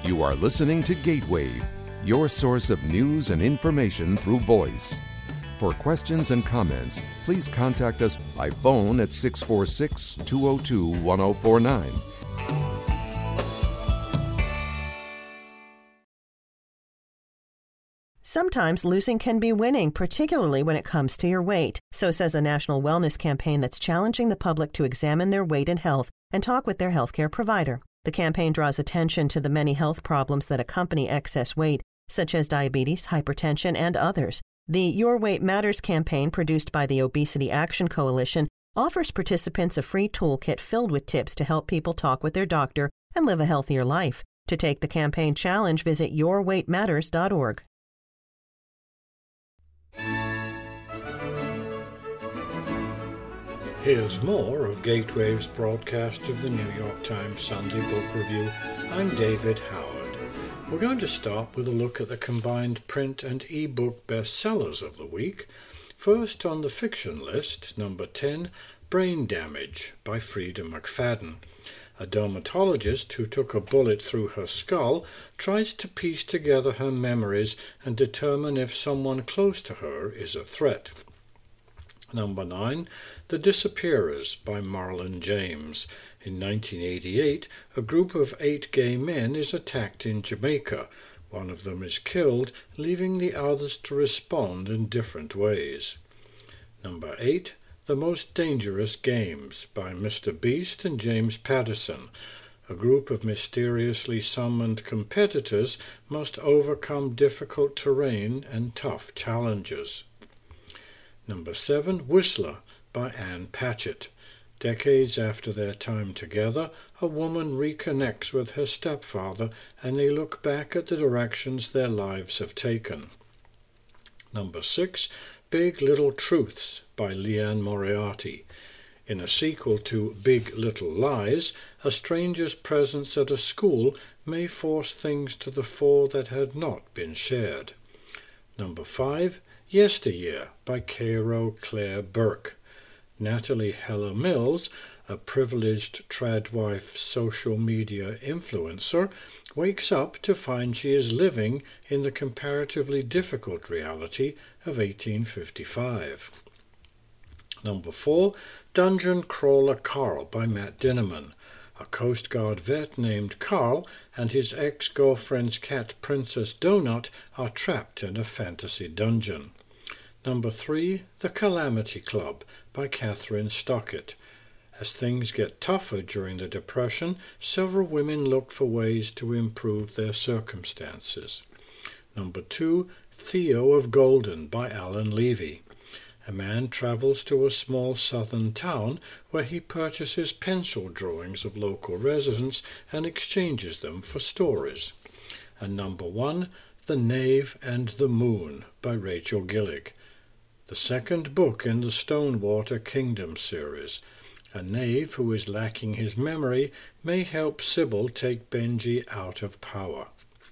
You are listening to Gatewave, your source of news and information through voice. For questions and comments, please contact us by phone at 646-202-1049. Sometimes losing can be winning, particularly when it comes to your weight. So says a national wellness campaign that's challenging the public to examine their weight and health and talk with their healthcare provider. The campaign draws attention to the many health problems that accompany excess weight, such as diabetes, hypertension, and others. The Your Weight Matters campaign, produced by the Obesity Action Coalition, offers participants a free toolkit filled with tips to help people talk with their doctor and live a healthier life. To take the campaign challenge, visit yourweightmatters.org. Here's more of Gatewave's broadcast of the New York Times Sunday Book Review. I'm David Howard. We're going to start with a look at the combined print and e-book bestsellers of the week. First on the fiction list, number 10, Brain Damage by Freda McFadden. A dermatologist who took a bullet through her skull tries to piece together her memories and determine if someone close to her is a threat. Number 9, The Disappearers by Marlon James. In 1988, a group of 8 gay men is attacked in Jamaica. One of them is killed, leaving the others to respond in different ways. Number 8, The Most Dangerous Games by Mr. Beast and James Patterson. A group of mysteriously summoned competitors must overcome difficult terrain and tough challenges. Number 7, Whistler by Anne Patchett. Decades after their time together, a woman reconnects with her stepfather and they look back at the directions their lives have taken. Number 6, Big Little Truths by Liane Moriarty. In a sequel to Big Little Lies, a stranger's presence at a school may force things to the fore that had not been shared. Number 5, Yesteryear by Cairo Claire Burke. Natalie Heller Mills, a privileged tradwife social media influencer, wakes up to find she is living in the comparatively difficult reality of 1855. Number 4, Dungeon Crawler Carl by Matt Dinneman. A Coast Guard vet named Carl and his ex-girlfriend's cat Princess Donut are trapped in a fantasy dungeon. Number 3, The Calamity Club by Catherine Stockett. As things get tougher during the Depression, several women look for ways to improve their circumstances. Number 2, Theo of Golden by Alan Levy. A man travels to a small southern town where he purchases pencil drawings of local residents and exchanges them for stories. And number 1, The Knave and the Moon by Rachel Gillig. The second book in the Stonewater Kingdom series. A knave who is lacking his memory may help Sybil take Benji out of power.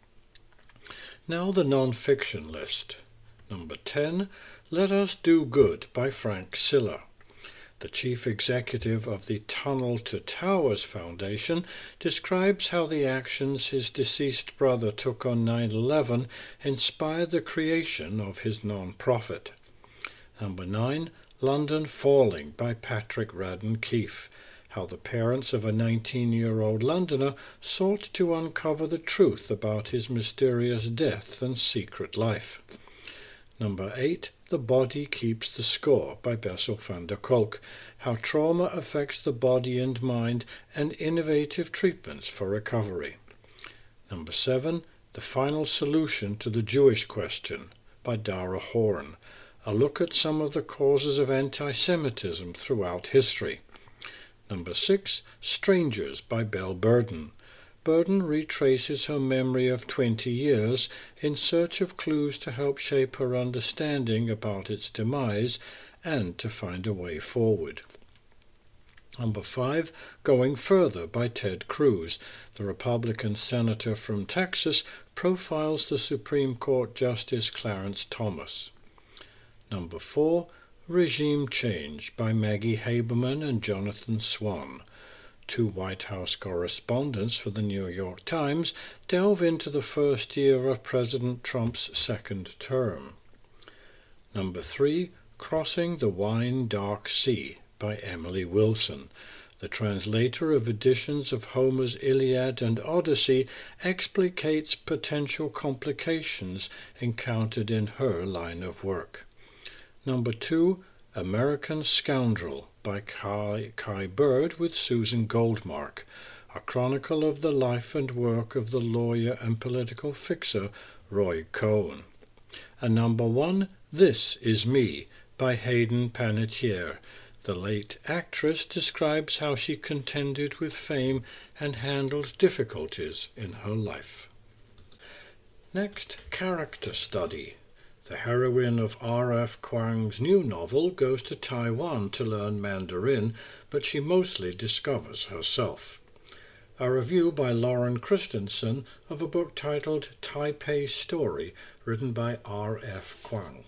Now the non-fiction list. Number 10, Let Us Do Good by Frank Siller. The chief executive of the Tunnel to Towers Foundation describes how the actions his deceased brother took on 9/11 inspired the creation of his non-profit. Number 9, London Falling by Patrick Radden Keefe. How the parents of a 19-year-old Londoner sought to uncover the truth about his mysterious death and secret life. Number 8, The Body Keeps the Score by Bessel van der Kolk. How trauma affects the body and mind and innovative treatments for recovery. Number 7, The Final Solution to the Jewish Question by Dara Horn. A look at some of the causes of anti-Semitism throughout history. Number 6, Strangers by Belle Burden. Burden retraces her memory of 20 years in search of clues to help shape her understanding about its demise and to find a way forward. Number 5, Going Further by Ted Cruz. The Republican senator from Texas profiles the Supreme Court Justice Clarence Thomas. Number 4, Regime Change by Maggie Haberman and Jonathan Swan. two White House correspondents for the New York Times delve into the first year of President Trump's second term. Number 3, Crossing the Wine Dark Sea by Emily Wilson. The translator of editions of Homer's Iliad and Odyssey explicates potential complications encountered in her line of work. Number 2, American Scoundrel by Kai Bird with Susan Goldmark, a chronicle of the life and work of the lawyer and political fixer Roy Cohn. And number 1, This Is Me by Hayden Panettiere. The late actress describes how she contended with fame and handled difficulties in her life. Next, character study. The heroine of R.F. Kuang's new novel goes to Taiwan to learn Mandarin, but she mostly discovers herself. A review by Lauren Christensen of a book titled Taipei Story, written by R.F. Kuang.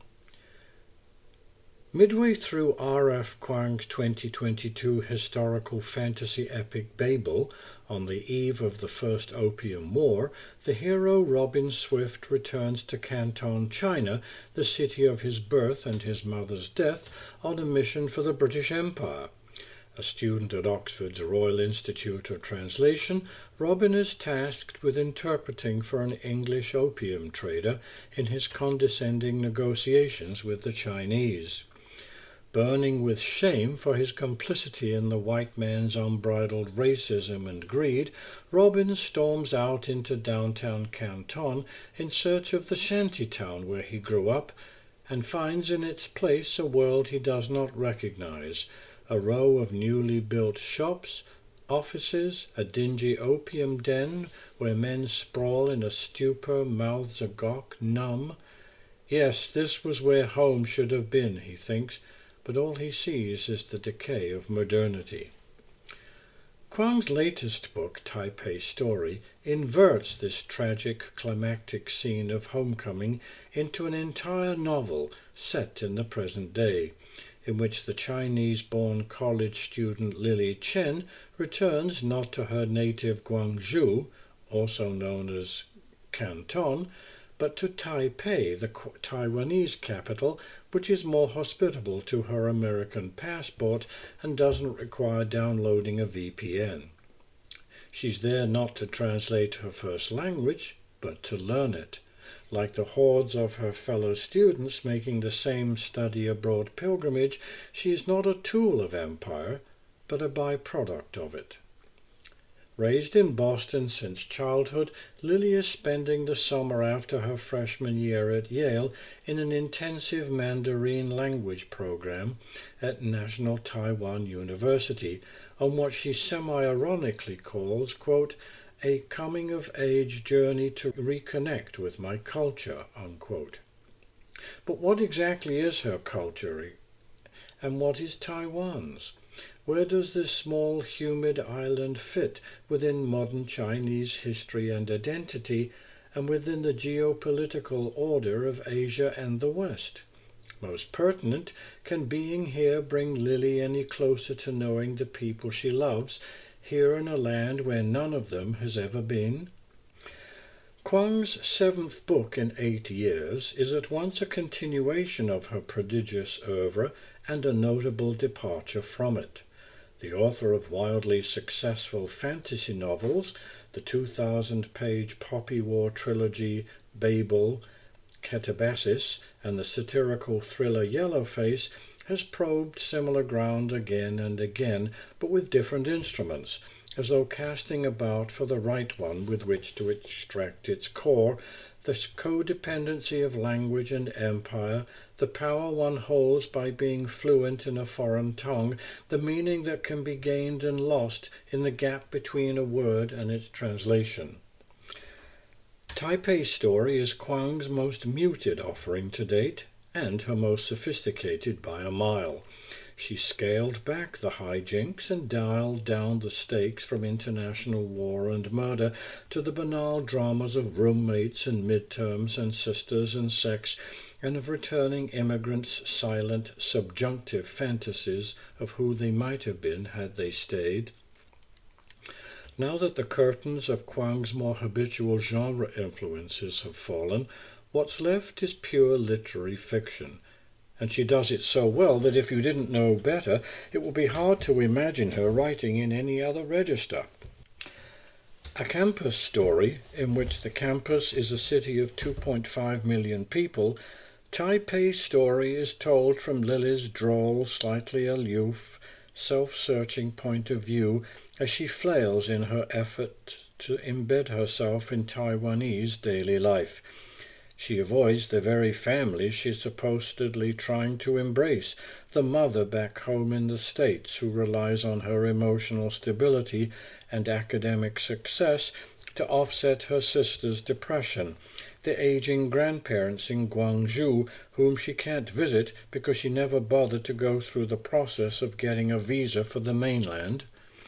Midway through R.F. Kuang's 2022 historical fantasy epic Babel, on the eve of the First Opium War, the hero Robin Swift returns to Canton, China, the city of his birth and his mother's death, on a mission for the British Empire. A student at Oxford's Royal Institute of Translation, Robin is tasked with interpreting for an English opium trader in his condescending negotiations with the Chinese. Burning with shame for his complicity in the white man's unbridled racism and greed, Robin storms out into downtown Canton in search of the shantytown where he grew up, and finds in its place a world he does not recognize, a row of newly built shops, offices, a dingy opium den where men sprawl in a stupor, mouths agog, numb. Yes, this was where home should have been, he thinks, but all he sees is the decay of modernity. Kuang's latest book, Taipei Story, inverts this tragic climactic scene of homecoming into an entire novel set in the present day, in which the Chinese-born college student Lily Chen returns not to her native Guangzhou, also known as Canton, but to Taipei, the Taiwanese capital, which is more hospitable to her American passport and doesn't require downloading a VPN. She's there not to translate her first language, but to learn it. Like the hordes of her fellow students making the same study abroad pilgrimage, she is not a tool of empire, but a byproduct of it. Raised in Boston since childhood, Lily is spending the summer after her freshman year at Yale in an intensive Mandarin language program at National Taiwan University on what she semi-ironically calls, quote, a coming-of-age journey to reconnect with my culture, unquote. But what exactly is her culture, and what is Taiwan's? Where does this small, humid island fit within modern Chinese history and identity, and within the geopolitical order of Asia and the West? Most pertinent, can being here bring Lily any closer to knowing the people she loves, here in a land where none of them has ever been? Kuang's 7th book in 8 years is at once a continuation of her prodigious oeuvre and a notable departure from it. The author of wildly successful fantasy novels, the 2,000-page Poppy War trilogy Babel, Catabasis, and the satirical thriller Yellowface, has probed similar ground again and again, but with different instruments, as though casting about for the right one with which to extract its core, the codependency of language and empire, the power one holds by being fluent in a foreign tongue, the meaning that can be gained and lost in the gap between a word and its translation. Taipei Story is Kuang's most muted offering to date, and her most sophisticated by a mile. She scaled back the hijinks and dialed down the stakes from international war and murder to the banal dramas of roommates and midterms and sisters and sex, and of returning immigrants' silent, subjunctive fantasies of who they might have been had they stayed. Now that the curtains of Kwang's more habitual genre influences have fallen, what's left is pure literary fiction. And she does it so well that if you didn't know better, it would be hard to imagine her writing in any other register. A campus story, in which the campus is a city of 2.5 million people, Taipei story is told from Lily's droll, slightly aloof, self-searching point of view as she flails in her effort to embed herself in Taiwanese daily life. She avoids the very family she's supposedly trying to embrace, the mother back home in the States who relies on her emotional stability and academic success to offset her sister's depression, the aging grandparents in Guangzhou whom she can't visit because she never bothered to go through the process of getting a visa for the mainland.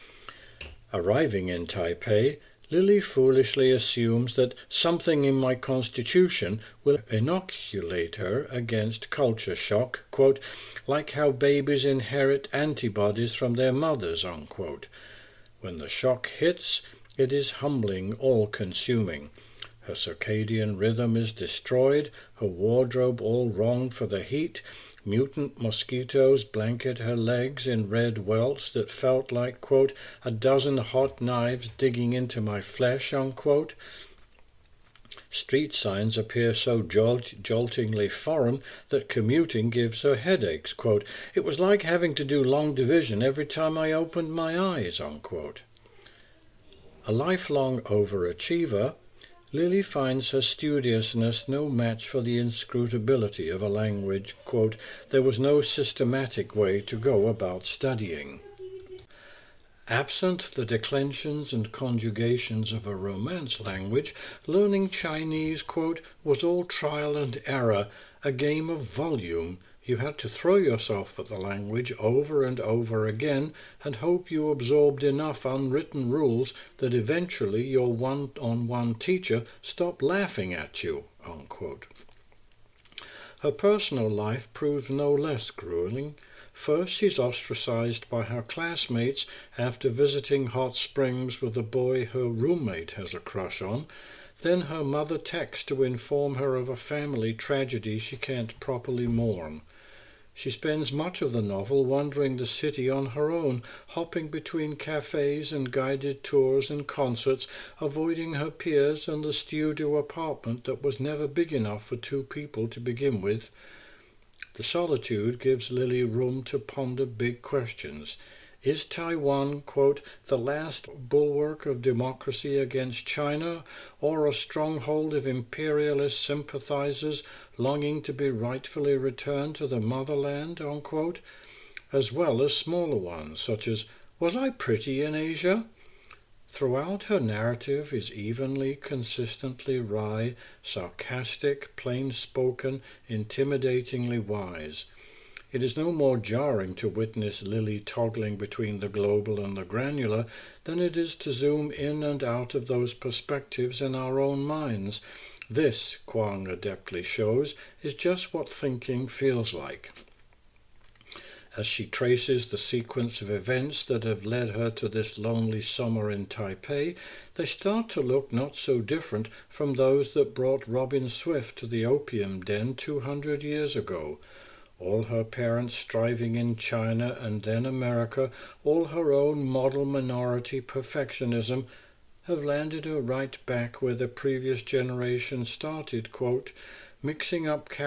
Arriving in Taipei, Lily foolishly assumes that something in my constitution will inoculate her against culture shock, quote, like how babies inherit antibodies from their mothers, unquote. When the shock hits, it is humbling, all-consuming. Her circadian rhythm is destroyed, her wardrobe all wrong for the heat, mutant mosquitoes blanket her legs in red welts that felt like, quote, a dozen hot knives digging into my flesh, unquote. Street signs appear so joltingly foreign that commuting gives her headaches, quote. It was like having to do long division every time I opened my eyes, unquote. A lifelong overachiever, Lily finds her studiousness no match for the inscrutability of a language, quote, there was no systematic way to go about studying. Absent the declensions and conjugations of a Romance language, learning Chinese, quote, was all trial and error, a game of volume. You had to throw yourself at the language over and over again and hope you absorbed enough unwritten rules that eventually your one-on-one teacher stopped laughing at you, unquote. Her personal life proves no less grueling. First, she's ostracized by her classmates after visiting hot springs with a boy her roommate has a crush on. Then her mother texts to inform her of a family tragedy she can't properly mourn. She spends much of the novel wandering the city on her own, hopping between cafes and guided tours and concerts, avoiding her peers and the studio apartment that was never big enough for two people to begin with. The solitude gives Lily room to ponder big questions. Is Taiwan, quote, the last bulwark of democracy against China, or a stronghold of imperialist sympathizers longing to be rightfully returned to the motherland, unquote, as well as smaller ones, such as, was I pretty in Asia? Throughout her narrative is evenly, consistently wry, sarcastic, plain-spoken, intimidatingly wise. It is no more jarring to witness Lily toggling between the global and the granular than it is to zoom in and out of those perspectives in our own minds. This, Kwang adeptly shows, is just what thinking feels like. As she traces the sequence of events that have led her to this lonely summer in Taipei, they start to look not so different from those that brought Robin Swift to the opium den 200 years ago. All her parents striving in China and then America, all her own model minority perfectionism, have landed her right back where the previous generation started, quote, mixing up